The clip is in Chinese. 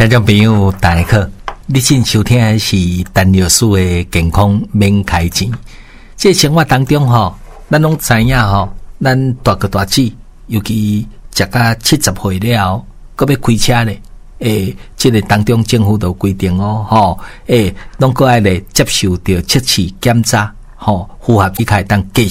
听众朋友大家好，你正收听的是陈律师的健康免开钱。这生活当中咱拢知影咱大哥大姐，尤其食到70岁了，搁要开车咧，这个当中政府都规定拢搁爱咧接受到7次检查，符合以下当继